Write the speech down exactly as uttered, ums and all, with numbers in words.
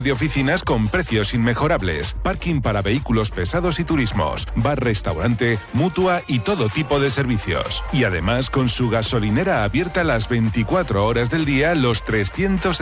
de oficinas con precios inmejorables, parking para vehículos pesados y turismos, bar, restaurante, mutua y todo tipo de servicios. Y además con su gasolinera abierta las veinticuatro horas del día, los trescientos